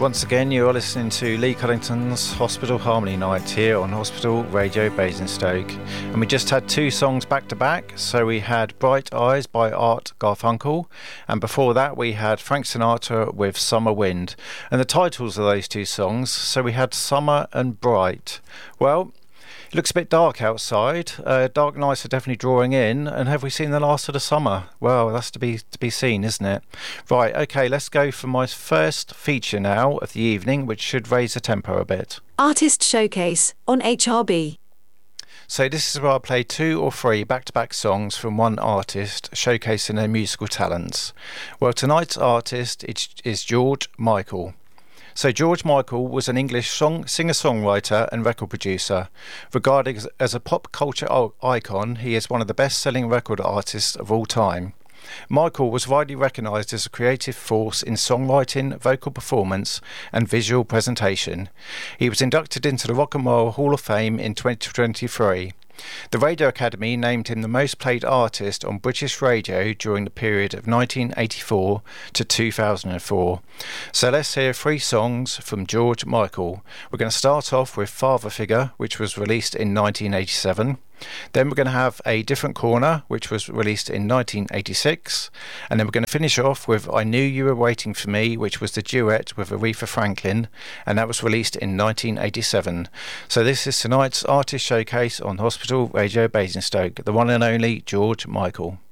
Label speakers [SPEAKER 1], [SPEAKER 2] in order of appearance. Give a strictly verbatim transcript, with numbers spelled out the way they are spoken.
[SPEAKER 1] Once again, you are listening to Lee Cullington's Hospital Harmony Night here on Hospital Radio Basingstoke. And we just had two songs back to back. So we had Bright Eyes by Art Garfunkel, and before that we had Frank Sinatra with Summer Wind. And the titles of those two songs, so we had Summer and Bright. Well, it looks a bit dark outside. Uh, dark nights are definitely drawing in. And have we seen the last of the summer? Well, that's to be to be seen, isn't it? Right, okay, let's go for my first feature now of the evening, which should raise the tempo a bit.
[SPEAKER 2] Artist Showcase on H R B.
[SPEAKER 1] So this is where I play two or three back-to-back songs from one artist, showcasing their musical talents. Well, tonight's artist is George Michael. So George Michael was an English song, singer-songwriter and record producer. Regarded as, as a pop culture icon, he is one of the best-selling record artists of all time. Michael was widely recognised as a creative force in songwriting, vocal performance and visual presentation. He was inducted into the Rock and Roll Hall of Fame in twenty twenty-three. The Radio Academy named him the most played artist on British radio during the period of nineteen eighty-four to two thousand four. So let's hear three songs from George Michael. We're going to start off with Father Figure, which was released in nineteen eighty-seven. Then we're going to have A Different Corner, which was released in nineteen eighty-six. And then we're going to finish off with I Knew You Were Waiting For Me, which was the duet with Aretha Franklin, and that was released in nineteen eighty-seven. So this is tonight's Artist Showcase on Hospital Radio Basingstoke, the one and only George Michael.